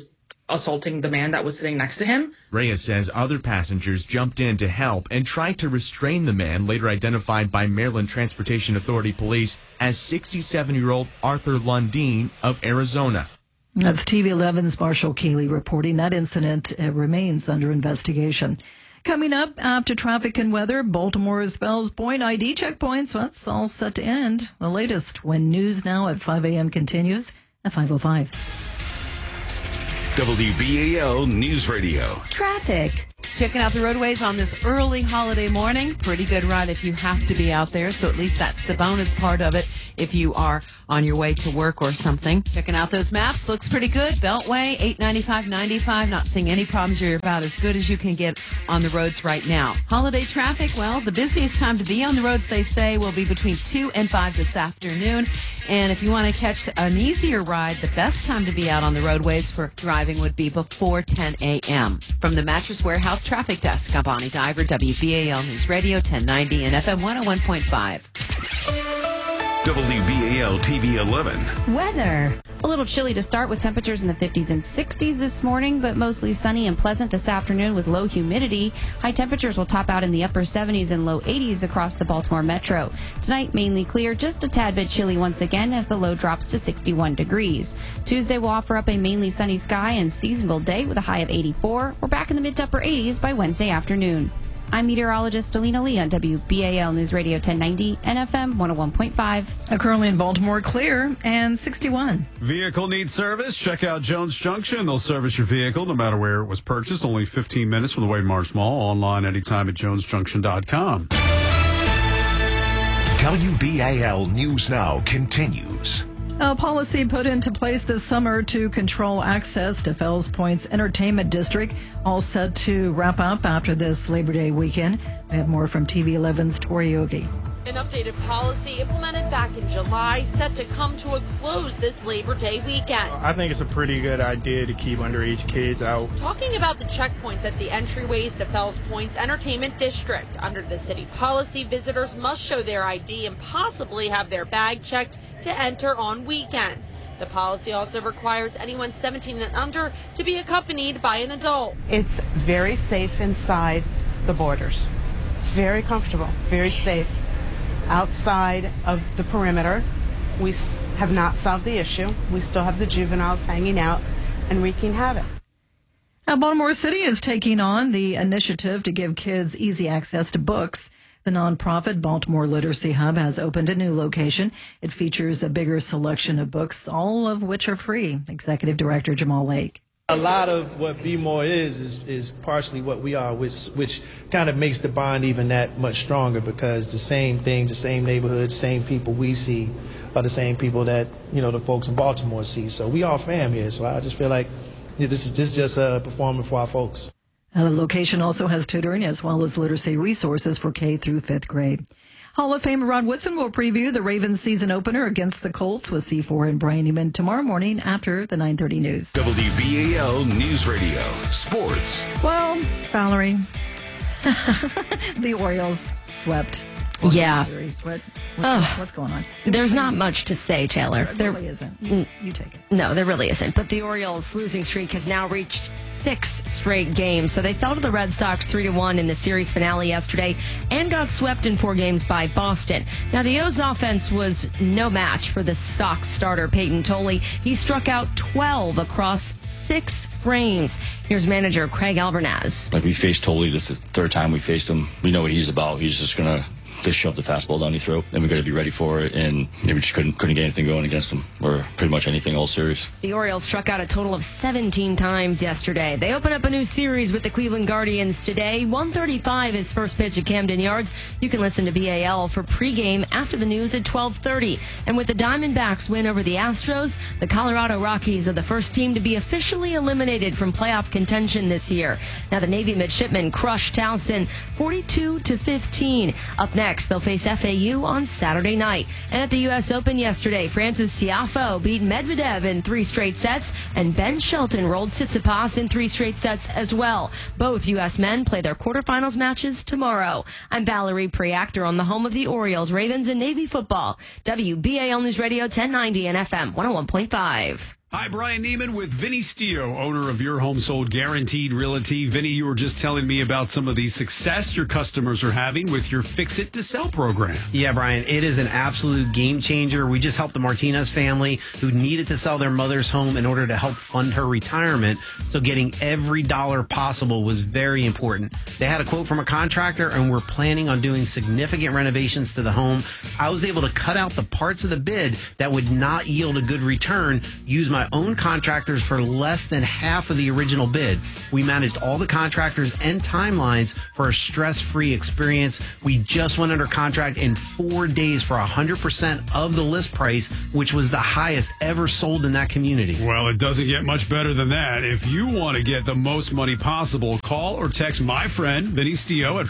assaulting the man that was sitting next to him. Reyes says other passengers jumped in to help and tried to restrain the man, later identified by Maryland Transportation Authority police as 67-year-old Arthur Lundeen of Arizona. That's TV11's Marshall Keeley reporting. That incident remains under investigation. Coming up after traffic and weather, Baltimore's Fells Point ID checkpoints. Well, that's all set to end. The latest when News Now at 5 a.m. continues at 5:05. WBAL News Radio. Traffic. Checking out the roadways on this early holiday morning. Pretty good ride if you have to be out there, so at least that's the bonus part of it if you are on your way to work or something. Checking out those maps, looks pretty good. Beltway, 895, 95, not seeing any problems. You're about as good as you can get on the roads right now. Holiday traffic, well, the busiest time to be on the roads, they say, will be between 2 and 5 this afternoon. And if you want to catch an easier ride, the best time to be out on the roadways for driving would be before 10 a.m. From the Mattress Warehouse Traffic Desk, I'm Bonnie Diver, WBAL News Radio 1090 and FM 101.5. WBAL TV 11. Weather. A little chilly to start with temperatures in the 50s and 60s this morning, but mostly sunny and pleasant this afternoon with low humidity. High temperatures will top out in the upper 70s and low 80s across the Baltimore metro. Tonight, mainly clear, just a tad bit chilly once again as the low drops to 61 degrees. Tuesday will offer up a mainly sunny sky and seasonable day with a high of 84. We're back in the mid to upper 80s by Wednesday afternoon. I'm meteorologist Alina Lee on WBAL News Radio 1090 and FM 101.5. Currently in Baltimore, clear and 61. Vehicle needs service? Check out Jones Junction. They'll service your vehicle no matter where it was purchased. Only 15 minutes from the Wade Marsh Mall. Online anytime at jonesjunction.com. WBAL News Now continues. A policy put into place this summer to control access to Fells Point's entertainment district, all set to wrap up after this Labor Day weekend. We have more from TV11's Tori Yogi. An updated policy implemented back in July, set to come to a close this Labor Day weekend. I think it's a pretty good idea to keep underage kids out. Talking about the checkpoints at the entryways to Fells Point's entertainment district. Under the city policy, visitors must show their ID and possibly have their bag checked to enter on weekends. The policy also requires anyone 17 and under to be accompanied by an adult. It's very safe inside the borders. It's very comfortable, very safe. Outside of the perimeter, we have not solved the issue. We still have the juveniles hanging out and wreaking havoc. Now, Baltimore City is taking on the initiative to give kids easy access to books. The nonprofit Baltimore Literacy Hub has opened a new location. It features a bigger selection of books, all of which are free. Executive Director Jamal Lake. A lot of what Be More is partially what we are, which kind of makes the bond even that much stronger, because the same things, the same neighborhoods, same people we see are the same people that, you know, the folks in Baltimore see. So we all fam here. So I just feel like this is just a performance for our folks. The location also has tutoring as well as literacy resources for K through 5th grade. Hall of Famer Rod Woodson will preview the Ravens season opener against the Colts with C4 and Brian Neiman tomorrow morning after the 9:30 news. WBAL News Radio Sports. Well, Valerie, the Orioles swept. Yeah. What's going on? There's not much to say, Taylor. There really isn't. You take it. No, there really isn't. But the Orioles' losing streak has now reached 6 straight games. So they fell to the Red Sox 3-1 in the series finale yesterday and got swept in 4 games by Boston. Now, the O's offense was no match for the Sox starter, Peyton Tolley. He struck out 12 across 6 frames. Here's manager Craig Albernaz. Like, we faced Tolley. This is the 3rd time we faced him. We know what he's about. He's just going to shove the fastball down your throat, and we got to be ready for it, and we just couldn't get anything going against them, or pretty much anything all series. The Orioles struck out a total of 17 times yesterday. They open up a new series with the Cleveland Guardians today. 1:35 is first pitch at Camden Yards. You can listen to BAL for pregame after the news at 12:30. And with the Diamondbacks win over the Astros, the Colorado Rockies are the first team to be officially eliminated from playoff contention this year. Now, the Navy midshipmen crushed Towson 42-15. Up next, they'll face FAU on Saturday night. And at the U.S. Open yesterday, Francis Tiafoe beat Medvedev in 3 straight sets, and Ben Shelton rolled Tsitsipas in 3 straight sets as well. Both U.S. men play their quarterfinals matches tomorrow. I'm Valerie Preactor on the home of the Orioles, Ravens, and Navy football. WBAL News Radio 1090 and FM 101.5. Hi, Brian Neiman with Vinny Stio, owner of Your Home Sold Guaranteed Realty. Vinny, you were just telling me about some of the success your customers are having with your Fix It to Sell program. Yeah, Brian, it is an absolute game changer. We just helped the Martinez family who needed to sell their mother's home in order to help fund her retirement. So getting every dollar possible was very important. They had a quote from a contractor and were planning on doing significant renovations to the home. I was able to cut out the parts of the bid that would not yield a good return, use my own contractors for less than half of the original bid. We managed all the contractors and timelines for a stress-free experience. We just went under contract in 4 days for 100% of the list price, which was the highest ever sold in that community. Well, it doesn't get much better than that. If you want to get the most money possible, call or text my friend, Vinny Stio, at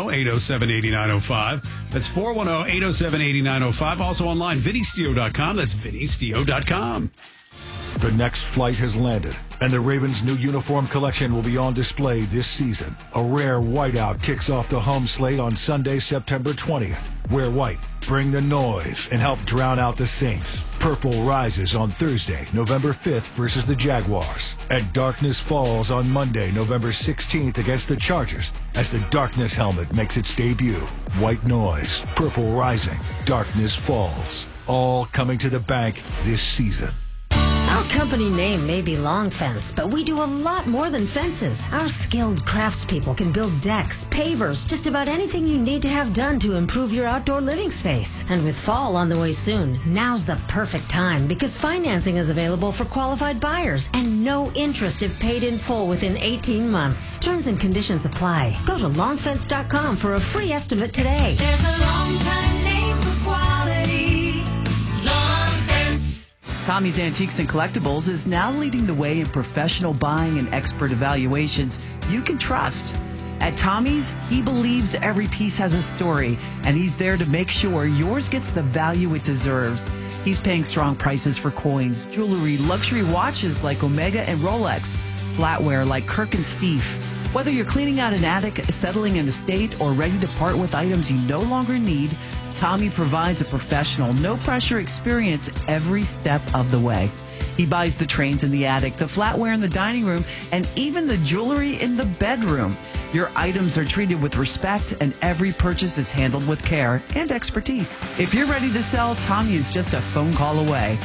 410-807-8905. That's 410-807-8905. Also online, vinnystio.com. That's vinnystio.com. The next flight has landed, and the Ravens' new uniform collection will be on display this season. A rare whiteout kicks off the home slate on Sunday, September 20th. Wear white, bring the noise, and help drown out the Saints. Purple rises on Thursday, November 5th versus the Jaguars. And darkness falls on Monday, November 16th against the Chargers as the darkness helmet makes its debut. White noise, purple rising, darkness falls. All coming to the bank this season. Our company name may be Long Fence, but we do a lot more than fences. Our skilled craftspeople can build decks, pavers, just about anything you need to have done to improve your outdoor living space. And with fall on the way soon, now's the perfect time because financing is available for qualified buyers and no interest if paid in full within 18 months. Terms and conditions apply. Go to longfence.com for a free estimate today. There's a long time name for quality. Long Fence. Tommy's Antiques and Collectibles is now leading the way in professional buying and expert evaluations you can trust. At Tommy's, he believes every piece has a story, and he's there to make sure yours gets the value it deserves. He's paying strong prices for coins, jewelry, luxury watches like Omega and Rolex, flatware like Kirk and Steve. Whether you're cleaning out an attic, settling an estate, or ready to part with items you no longer need, Tommy provides a professional, no-pressure experience every step of the way. He buys the trains in the attic, the flatware in the dining room, and even the jewelry in the bedroom. Your items are treated with respect, and every purchase is handled with care and expertise. If you're ready to sell, Tommy is just a phone call away.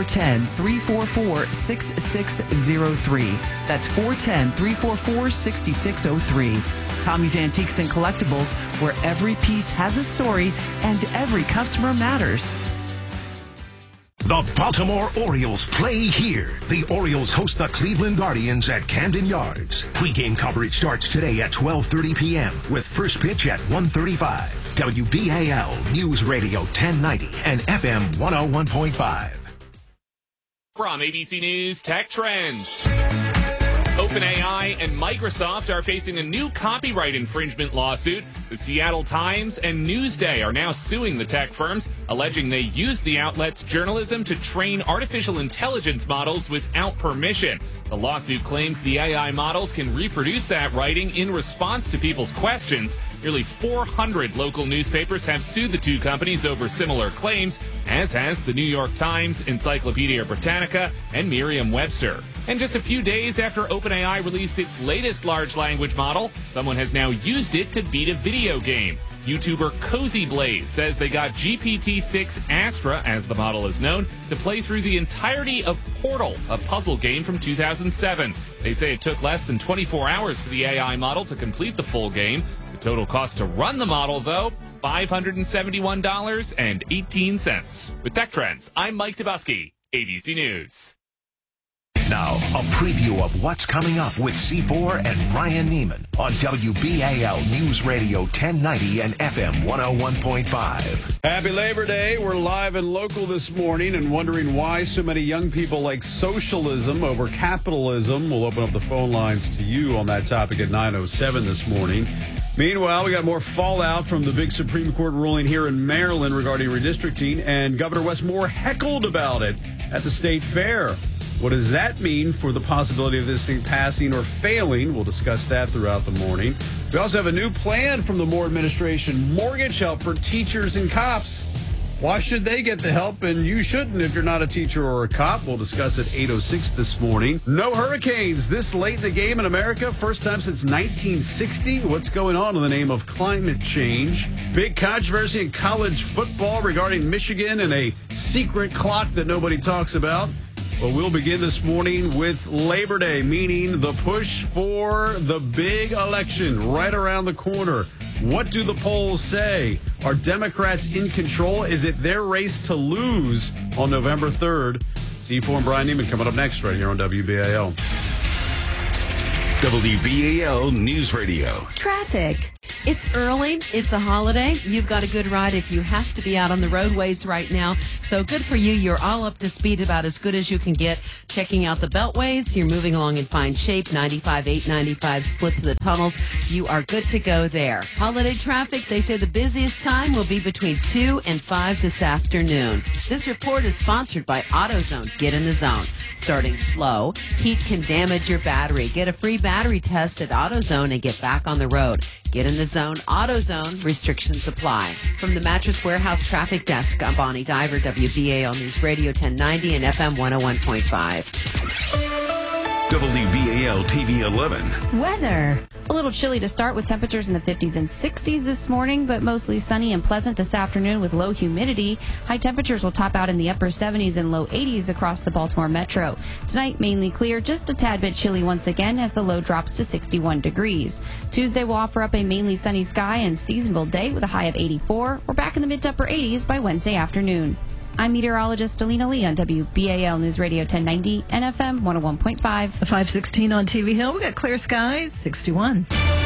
410-344-6603. That's 410-344-6603. Tommy's Antiques and Collectibles, where every piece has a story and every customer matters. The Baltimore Orioles play here. The Orioles host the Cleveland Guardians at Camden Yards. Pre-game coverage starts today at 12:30 p.m. with first pitch at 1:35. WBAL News Radio 1090 and FM 101.5. From ABC News Tech Trends. OpenAI and Microsoft are facing a new copyright infringement lawsuit. The Seattle Times and Newsday are now suing the tech firms, alleging they used the outlet's journalism to train artificial intelligence models without permission. The lawsuit claims the AI models can reproduce that writing in response to people's questions. Nearly 400 local newspapers have sued the two companies over similar claims, as has the New York Times, Encyclopedia Britannica, and Merriam-Webster. And just a few days after OpenAI released its latest large language model, someone has now used it to beat a video game. YouTuber Cozy Blaze says they got GPT-6 Astra, as the model is known, to play through the entirety of Portal, a puzzle game from 2007. They say it took less than 24 hours for the AI model to complete the full game. The total cost to run the model, though, $571.18. With Tech Trends, I'm Mike Dubusky, ABC News. Now, a preview of what's coming up with C4 and Ryan Neiman on WBAL News Radio 1090 and FM 101.5. Happy Labor Day. We're live and local this morning and wondering why so many young people like socialism over capitalism. We'll open up the phone lines to you on that topic at 9:07 this morning. Meanwhile, we got more fallout from the big Supreme Court ruling here in Maryland regarding redistricting, and Governor Wes Moore heckled about it at the state fair. What does that mean for the possibility of this thing passing or failing? We'll discuss that throughout the morning. We also have a new plan from the Moore administration, mortgage help for teachers and cops. Why should they get the help and you shouldn't if you're not a teacher or a cop? We'll discuss at 8:06 this morning. No hurricanes this late in the game in America. First time since 1960. What's going on in the name of climate change? Big controversy in college football regarding Michigan and a secret clock that nobody talks about. Well, we'll begin this morning with Labor Day, meaning the push for the big election right around the corner. What do the polls say? Are Democrats in control? Is it their race to lose on November 3rd? C4 and Brian Neiman coming up next right here on WBAL. WBAL News Radio. Traffic. It's early. It's a holiday. You've got a good ride if you have to be out on the roadways right now. So good for you. You're all up to speed, about as good as you can get. Checking out the beltways. You're moving along in fine shape. 95, 895 split to the tunnels. You are good to go there. Holiday traffic. They say the busiest time will be between 2 and 5 this afternoon. This report is sponsored by AutoZone. Get in the zone. Starting slow, heat can damage your battery. Get a free battery test at AutoZone and get back on the road. Get in the zone. AutoZone. Restrictions apply. From the Mattress Warehouse Traffic Desk, I'm Bonnie Diver, WBAL News Radio 1090 and FM 101.5. WBAL TV 11. Weather. A little chilly to start with temperatures in the 50s and 60s this morning, but mostly sunny and pleasant this afternoon with low humidity. High temperatures will top out in the upper 70s and low 80s across the Baltimore metro. Tonight, mainly clear, just a tad bit chilly once again as the low drops to 61 degrees. Tuesday will offer up a mainly sunny sky and seasonable day with a high of 84. We're back in the mid to upper 80s by Wednesday afternoon. I'm meteorologist Alina Lee on WBAL News Radio 1090 and FM 101.5. 516 on TV Hill. We got clear skies, 61.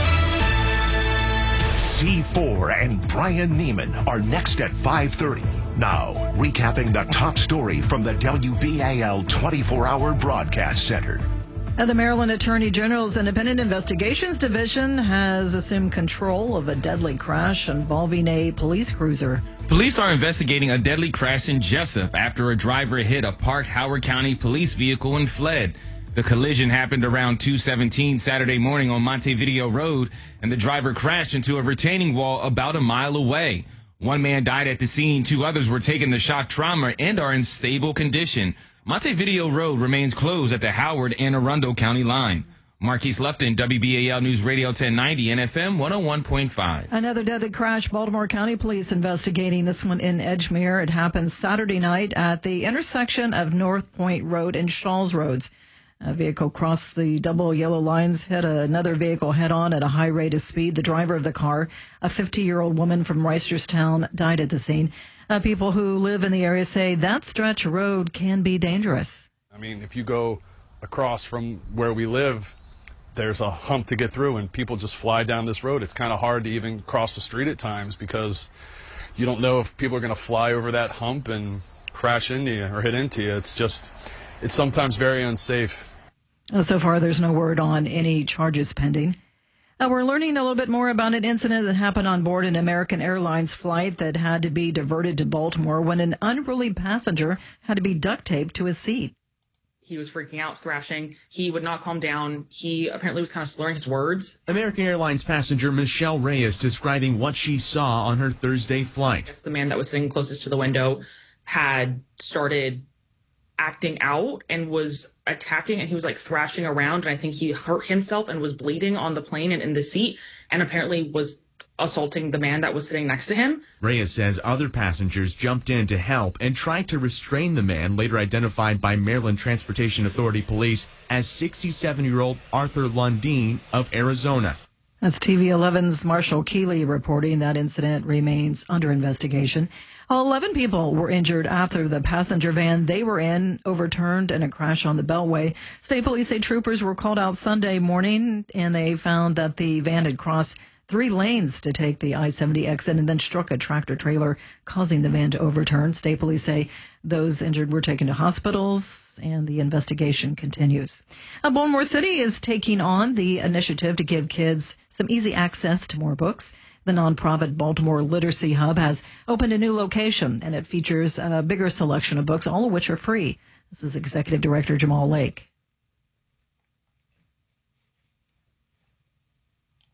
C4 and Brian Neiman are next at 5:30. Now, recapping the top story from the WBAL 24-hour broadcast center. The Maryland Attorney General's Independent Investigations Division has assumed control of a deadly crash involving a police cruiser. Police are investigating a deadly crash in Jessup after a driver hit a parked Howard County police vehicle and fled. The collision happened around 2:17 Saturday morning on Montevideo Road, and the driver crashed into a retaining wall about a mile away. One man died at the scene. 2 others were taken to shock trauma and are in stable condition. Montevideo Road remains closed at the Howard and Arundel County line. Marquise Lupton, WBAL News Radio 1090 and FM 101.5. Another deadly crash. Baltimore County Police investigating this one in Edgemere. It happened Saturday night at the intersection of North Point Road and Shaw's Roads. A vehicle crossed the double yellow lines, hit another vehicle head-on at a high rate of speed. The driver of the car, a 50-year-old woman from Reisterstown, died at the scene. People who live in the area say that stretch of road can be dangerous. I mean, if you go across from where we live, there's a hump to get through, and people just fly down this road. It's kind of hard to even cross the street at times because you don't know if people are going to fly over that hump and crash into you or hit into you. It's sometimes very unsafe. So far, there's no word on any charges pending. We're learning a little bit more about an incident that happened on board an American Airlines flight that had to be diverted to Baltimore when an unruly passenger had to be duct taped to his seat. He was freaking out, thrashing. He would not calm down. He apparently was kind of slurring his words. American Airlines passenger Michelle Reyes describing what she saw on her Thursday flight. The man that was sitting closest to the window had started acting out and was attacking, and he was like thrashing around, and I think he hurt himself and was bleeding on the plane and in the seat, and apparently was assaulting the man that was sitting next to him. Reyes says other passengers jumped in to help and tried to restrain the man, later identified by Maryland Transportation Authority police as 67-year-old Arthur Lundeen of Arizona. That's TV 11's Marshall Keeley reporting that incident remains under investigation. 11 people were injured after the passenger van they were in overturned in a crash on the Beltway. State police say troopers were called out Sunday morning, and they found that the van had crossed 3 lanes to take the I-70 exit and then struck a tractor trailer, causing the van to overturn. State police say those injured were taken to hospitals, and the investigation continues. Baltimore City is taking on the initiative to give kids some easy access to more books. The nonprofit Baltimore Literacy Hub has opened a new location, and it features a bigger selection of books, all of which are free. This is Executive Director Jamal Lake.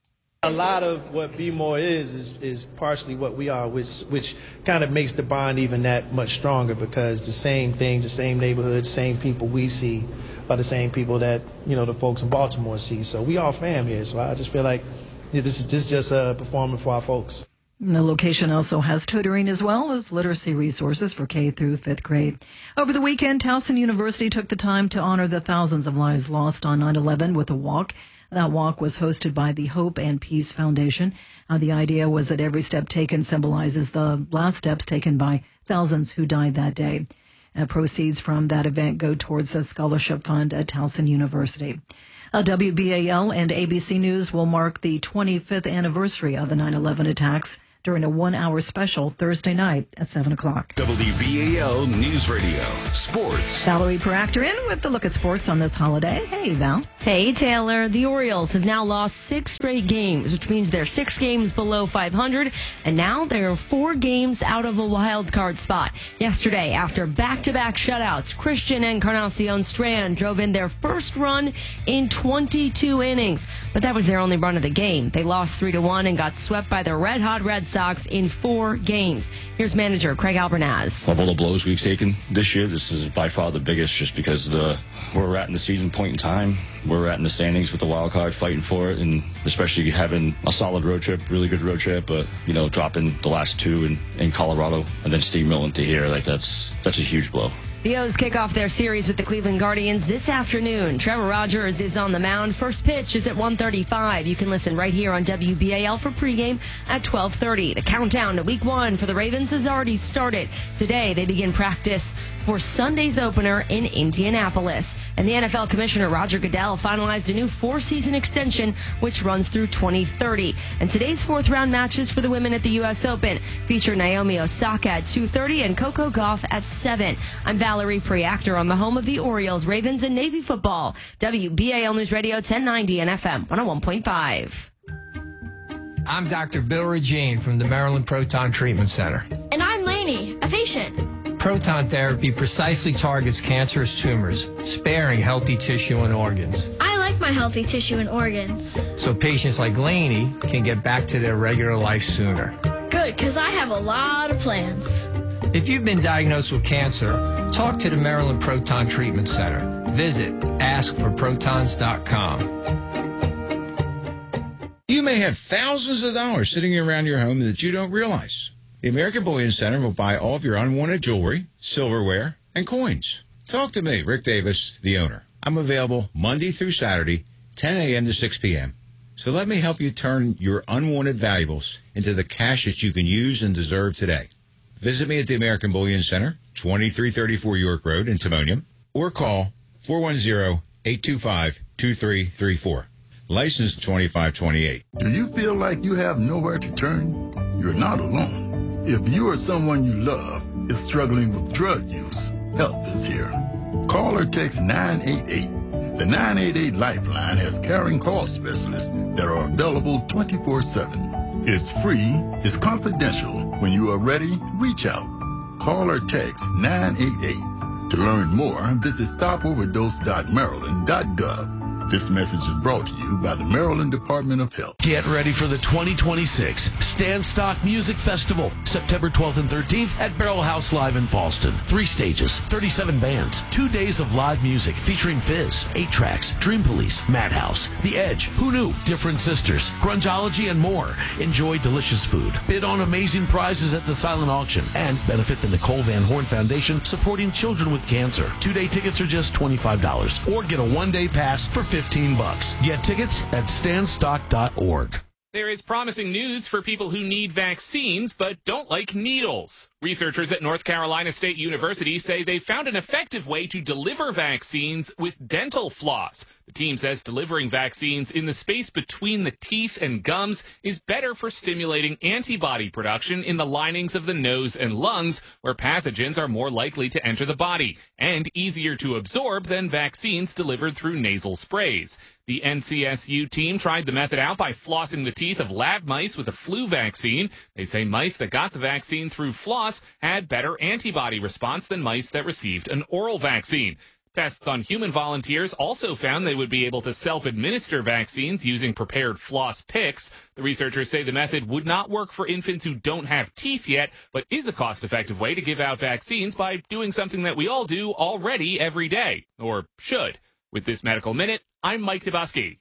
A lot of what Be More is partially what we are, which kind of makes the bond even that much stronger, because the same things, the same neighborhoods, same people we see are the same people that, the folks in Baltimore see. So we all fam here. So I just feel like this is just a performance for our folks. The location also has tutoring as well as literacy resources for K through 5th grade. Over the weekend, Towson University took the time to honor the thousands of lives lost on 9/11 with a walk. That walk was hosted by the Hope and Peace Foundation. The idea was that every step taken symbolizes the last steps taken by thousands who died that day. Proceeds from that event go towards a scholarship fund at Towson University. WBAL and ABC News will mark the 25th anniversary of the 9/11 attacks during a 1-hour special Thursday night at 7 o'clock. WBAL News Radio Sports. Valerie Peractor in with the look at sports on this holiday. Hey, Val. Hey, Taylor. The Orioles have now lost 6 straight games, which means they're 6 games below 500, and now they're 4 games out of a wild card spot. Yesterday, after back-to-back shutouts, Christian Encarnacion Strand drove in their first run in 22 innings, but that was their only run of the game. They lost 3-1 and got swept by the red-hot Red Sox in 4 games. Here's manager Craig Albernaz. Of all the blows we've taken this year, this is by far the biggest, just because of where we're at in the season point in time, where we're at in the standings with the wild card, fighting for it, and especially having a solid road trip, really good road trip, but dropping the last 2 in Colorado and then steamrolling to here, that's a huge blow. The O's kick off their series with the Cleveland Guardians this afternoon. Trevor Rogers is on the mound. First pitch is at 1:35. You can listen right here on WBAL for pregame at 12:30. The countdown to Week 1 for the Ravens has already started. Today, they begin practice for Sunday's opener in Indianapolis. And the NFL Commissioner Roger Goodell finalized a new 4-season extension, which runs through 2030. And today's 4th-round matches for the women at the U.S. Open feature Naomi Osaka at 2:30 and Coco Gauff at 7. I'm Valerie Preactor on the home of the Orioles, Ravens, and Navy football. WBAL News Radio 1090 and FM 101.5. I'm Dr. Bill Regine from the Maryland Proton Treatment Center. And I'm Lainey, a patient. Proton therapy precisely targets cancerous tumors, sparing healthy tissue and organs. I like my healthy tissue and organs. So patients like Lainey can get back to their regular life sooner. Good, because I have a lot of plans. If you've been diagnosed with cancer, talk to the Maryland Proton Treatment Center. Visit askforprotons.com. You may have thousands of dollars sitting around your home that you don't realize. The American Bullion Center will buy all of your unwanted jewelry, silverware, and coins. Talk to me, Rick Davis, the owner. I'm available Monday through Saturday, 10 a.m. to 6 p.m. So let me help you turn your unwanted valuables into the cash that you can use and deserve today. Visit me at the American Bullion Center, 2334 York Road in Timonium, or call 410-825-2334. License 2528. Do you feel like you have nowhere to turn? You're not alone. If you or someone you love is struggling with drug use, help is here. Call or text 988. The 988 Lifeline has caring call specialists that are available 24/7. It's free, it's confidential. When you are ready, reach out. Call or text 988. To learn more, visit stopoverdose.maryland.gov. This message is brought to you by the Maryland Department of Health. Get ready for the 2026 Stand Stock Music Festival, September 12th and 13th at Barrel House Live in Fallston. 3 stages, 37 bands, 2 days of live music featuring Fizz, 8 Tracks, Dream Police, Madhouse, The Edge, Who Knew, Different Sisters, Grungeology, and more. Enjoy delicious food, bid on amazing prizes at the silent auction, and benefit the Nicole Van Horn Foundation supporting children with cancer. 2-day tickets are just $25, or get a 1-day pass for $15. Get tickets at standstock.org. There is promising news for people who need vaccines but don't like needles. Researchers at North Carolina State University say they found an effective way to deliver vaccines with dental floss. The team says delivering vaccines in the space between the teeth and gums is better for stimulating antibody production in the linings of the nose and lungs, where pathogens are more likely to enter the body, and easier to absorb than vaccines delivered through nasal sprays. The NCSU team tried the method out by flossing the teeth of lab mice with a flu vaccine. They say mice that got the vaccine through floss had better antibody response than mice that received an oral vaccine. Tests on human volunteers also found they would be able to self-administer vaccines using prepared floss picks. The researchers say the method would not work for infants who don't have teeth yet, but is a cost-effective way to give out vaccines by doing something that we all do already every day, or should. With this Medical Minute, I'm Mike Dubusky.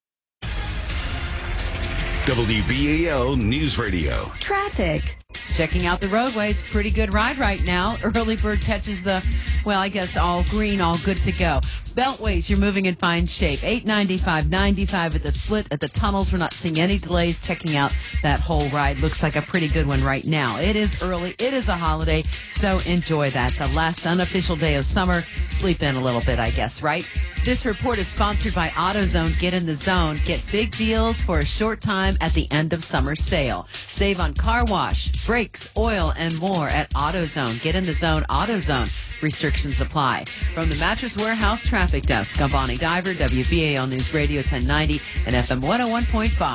WBAL News Radio. Traffic. Checking out the roadways. Pretty good ride right now. Early bird catches the, well, I guess all green, all good to go. Beltways, you're moving in fine shape. 895, 95 at the split at the tunnels. We're not seeing any delays. Checking out that whole ride. Looks like a pretty good one right now. It is early. It is a holiday, so enjoy that. The last unofficial day of summer. Sleep in a little bit, I guess, right? This report is sponsored by AutoZone. Get in the zone. Get big deals for a short time at the end of summer sale. Save on car wash, brakes, oil, and more at AutoZone. Get in the zone. AutoZone. Restrictions apply. From the Mattress Warehouse Traffic Desk, I'm Bonnie Diver, WBAL News Radio 1090 and FM 101.5.